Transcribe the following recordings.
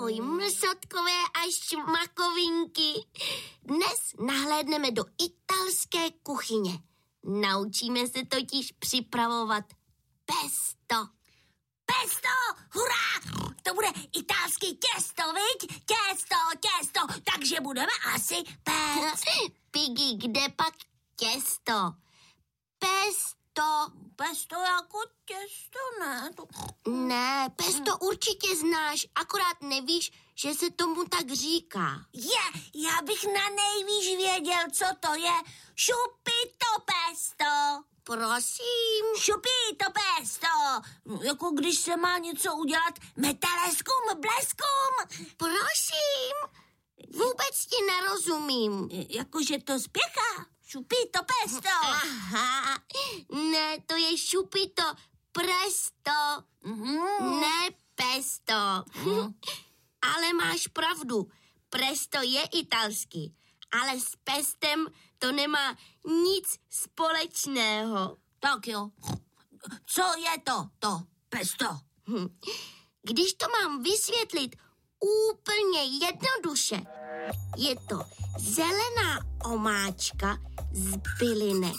Ahoj, mrsotkové a šmakovinky. Dnes nahlédneme do italské kuchyně. Naučíme se totiž připravovat pesto. Pesto, hurá! To bude italský těsto, viď? Těsto, takže budeme asi péct. Piggy, kde pak těsto? Pesto. Pesto jako těsto, ne? Ne, pesto určitě znáš, akorát nevíš, že se tomu tak říká. Já bych na nejvíc věděl, co to je. Šupito pesto. Prosím. Šupito pesto. Jako když se má něco udělat metaleskum, bleskum. Prosím. Vůbec ti nerozumím. Jakože to spěchá. Šupito pesto. Aha, ne, to je šupito presto, ne pesto. Ale máš pravdu, presto je italský, ale s pestem to nemá nic společného. Tak jo, co je to pesto? Když to mám vysvětlit úplně jednoduše, je to zelená omáčka z bylinek,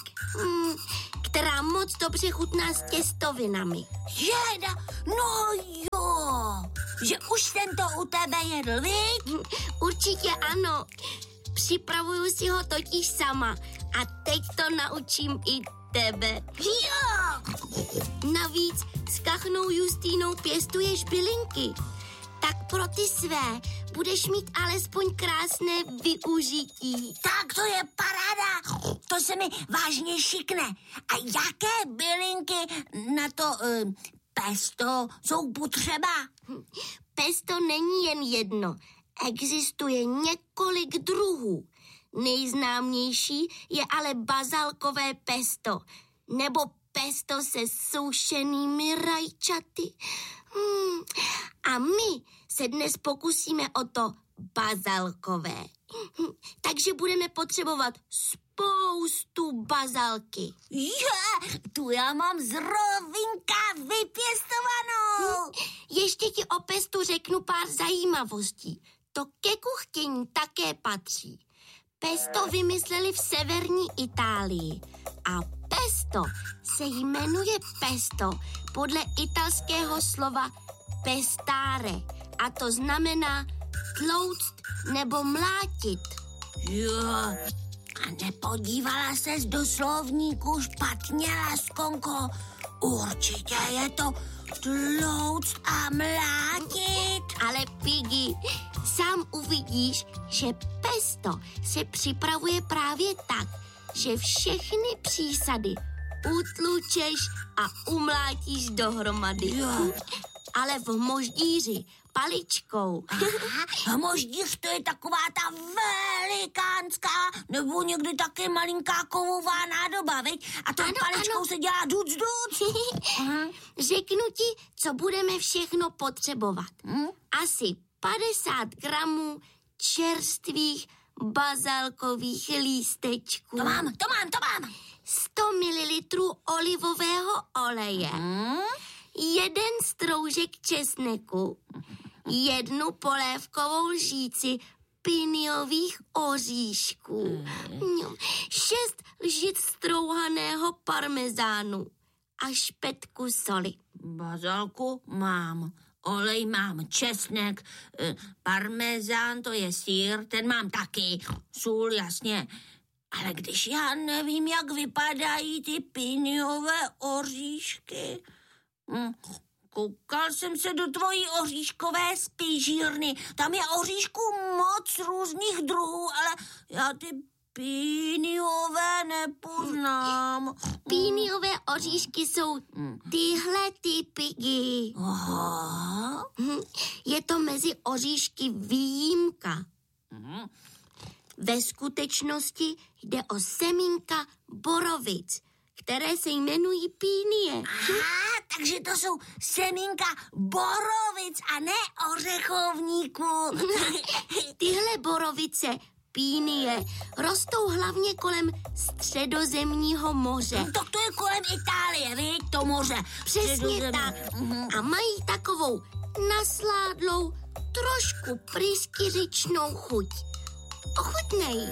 která moc dobře chutná s těstovinami. Jeda, no jo, že už jsem to u tebe jedl, viď? Určitě ano, připravuju si ho totiž sama a teď to naučím i tebe. Jo! Navíc s kachnou Justínou pěstuješ bylinky, tak pro ty své budeš mít alespoň krásné využití. Tak to je paráda, to se mi vážně šikne. A jaké bylinky na to pesto jsou potřeba? Pesto není jen jedno, existuje několik druhů. Nejznámější je ale bazalkové pesto, nebo pesto se sušenými rajčaty. A my se dnes pokusíme o to bazalkové. Takže budeme potřebovat spoustu bazalky. Tu já mám z rovinka vypěstovanou. Ještě ti o pestu řeknu pár zajímavostí. To ke kuchtění také patří. Pesto vymysleli v severní Itálii a pesto se jmenuje pesto podle italského slova pestare a to znamená tlouct nebo mlátit. Jo, a nepodívala ses do slovníku špatně, laskonko. Určitě je to tlouct a mlátit. Ale Piggy, sám uvidíš, že pesto se připravuje právě tak, že všechny přísady utlučeš a umlátíš dohromady. Jo. Ale v moždíři paličkou. A moždíř to je taková ta velikánská, nebo někdy také malinká kovová nádoba, viď? A tou paličkou se dělá duc. Řeknu ti, co budeme všechno potřebovat. Asi 50 gramů čerstvých bazalkových lístečků. To mám. 100 mililitrů olivového oleje. 1 stroužek česneku. 1 polévkovou lžíci piniových oříšků. 6 lžic strouhaného parmezánu a špetku soli. Bazalku mám, olej mám, česnek, parmezán, to je sýr, ten mám taky, sůl, jasně. Ale když já nevím, jak vypadají ty piniové oříšky. Koukal jsem se do tvojí oříškové spížírny. Tam je oříšků moc různých druhů, ale já ty píniové nepoznám. Píniové oříšky jsou tyhle Piggy. Aha. Je to mezi oříšky výjimka. Ve skutečnosti jde o semínka borovic, které se jmenují pínie. Takže to jsou semínka borovic a ne ořechovníků. Tyhle borovice, pínie, rostou hlavně kolem Středozemního moře. Tak to je kolem Itálie, viď, to moře. Přesně tak. A mají takovou nasládlou trošku pryskyřičnou chuť. Ochutnej.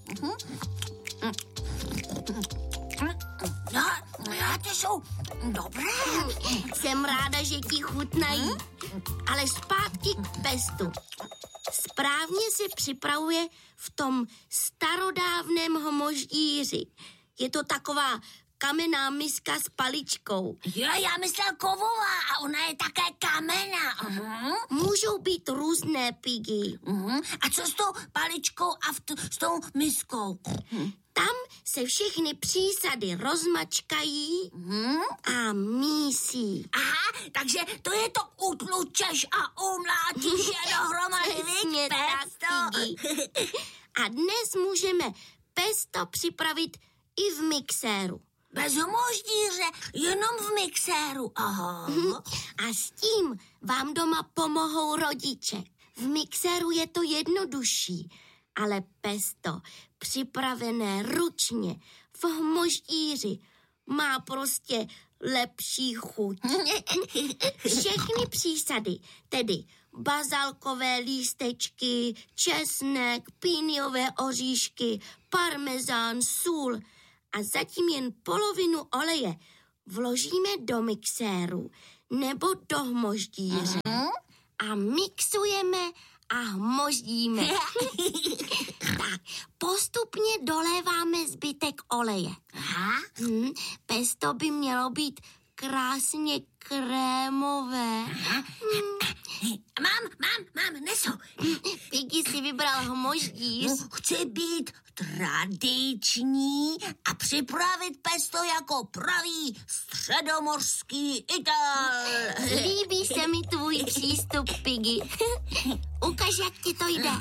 No, ty jsou dobré. Jsem ráda, že ti chutnají. Ale zpátky k pestu. Správně se připravuje v tom starodávném hmoždíři. Je to taková kamenná miska s paličkou. Jo, já myslel kovová a ona je také kamenná. Můžou být různé, Piggy. A co s tou paličkou a s tou miskou? Tam se všechny přísady rozmačkají a mísí. Aha, takže to je to utlučeš a umlátíš je dohromady, Přesně tak, Piggy. A dnes můžeme pesto připravit i v mixéru. Bez hmoždíře, jenom v mixéru. Aha. A s tím vám doma pomohou rodiče. V mixéru je to jednodušší, ale pesto připravené ručně v hmoždíři má prostě lepší chuť. Všechny přísady, tedy bazalkové lístečky, česnek, píniové oříšky, parmezán, sůl a zatím jen polovinu oleje vložíme do mixéru nebo do hmoždíře a mixujeme a hmoždíme. Tak, postupně doléváme zbytek oleje. Pesto by mělo být krásně krémové. Mám, nesu. Piggy si vybral hmoždíř. Chci být tradiční a připravit pesto jako pravý středomořský Ital. Líbí se mi tvůj přístup, Piggy. Ukaž, jak ti to jde.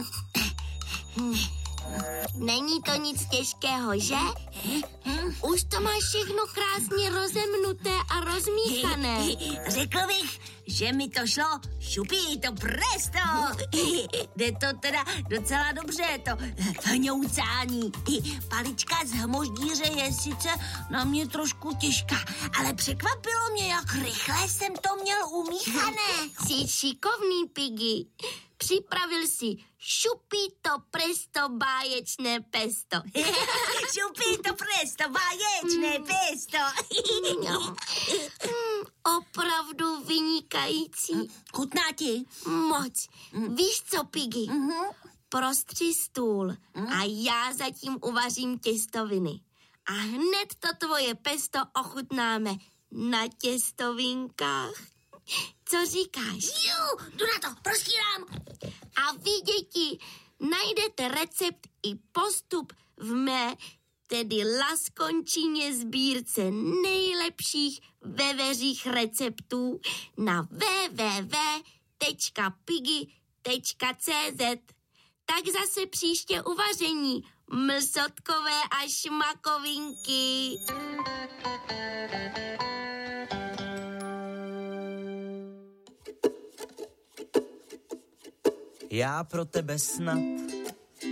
Není to nic těžkého, že? Už to máš všechno krásně rozemnuté a rozmíchané. Řekl bych, že mi to šlo šupí, to presto. Jde to teda docela dobře, to hňoucání. Palička z hmoždíře je sice na mě trošku těžká, ale překvapilo mě, jak rychle jsem to měl umíchané. Jsi šikovný, Piggy. Připravil si šupito presto báječné pesto. Šupito presto báječné pesto. Opravdu vynikající. Chutná ti? Moc. Víš co, Piggy? Prostři stůl a já zatím uvařím těstoviny. A hned to tvoje pesto ochutnáme na těstovinkách. Co říkáš? Jo, jdu na to, prostírám. A vy, děti, najdete recept i postup v mé, tedy Laskončině sbírce nejlepších veveřích receptů na www.piggy.cz. Tak zase příště uvaření, mlsotkové a šmakovinky. Já pro tebe snad